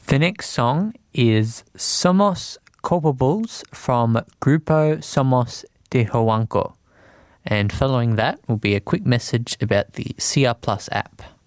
The next song is Somos Culpables from Grupo Somos de Huanco. And following that will be a quick message about the CR Plus app.